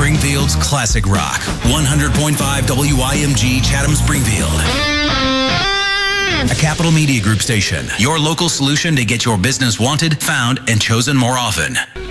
Springfield's classic rock. 100.5 WIMG Chatham Springfield. A Capital Media Group station. Your local solution to get your business wanted, found, and chosen more often.